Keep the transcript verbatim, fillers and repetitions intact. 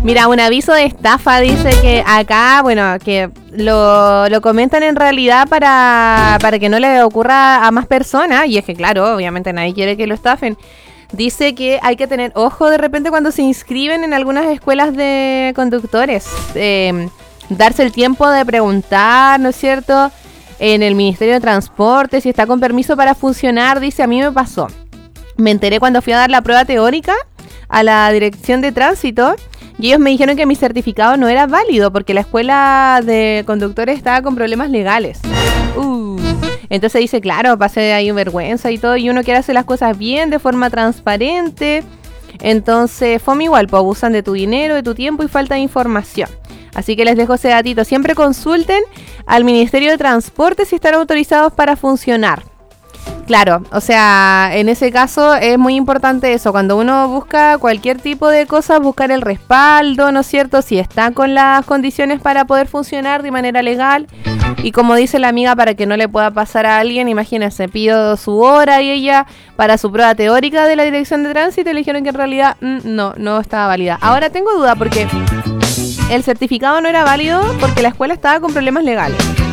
Mira, un aviso de estafa dice que acá, bueno, que lo, lo comentan en realidad para, para que no le ocurra a más personas. Y es que, claro, obviamente nadie quiere que lo estafen. Dice que hay que tener ojo de repente cuando se inscriben en algunas escuelas de conductores. Eh, darse el tiempo de preguntar, ¿no es cierto?, en el Ministerio de Transporte si está con permiso para funcionar. Dice, a mí me pasó. Me enteré cuando fui a dar la prueba teórica a la dirección de tránsito y ellos me dijeron que mi certificado no era válido porque la escuela de conductores estaba con problemas legales. Uh. Entonces dice, claro, pasé ahí vergüenza y todo, y uno quiere hacer las cosas bien, de forma transparente. Entonces, fome igual, pues abusan de tu dinero, de tu tiempo y falta de información. Así que les dejo ese datito. Siempre consulten al Ministerio de Transporte si están autorizados para funcionar. Claro, o sea, en ese caso es muy importante eso. Cuando uno busca cualquier tipo de cosa, buscar el respaldo, ¿no es cierto? Si está con las condiciones para poder funcionar de manera legal. Y como dice la amiga, para que no le pueda pasar a alguien, imagínense, pido su hora y ella para su prueba teórica de la dirección de tránsito y le dijeron que en realidad mm, no, no estaba válida. Ahora tengo duda porque el certificado no era válido porque la escuela estaba con problemas legales.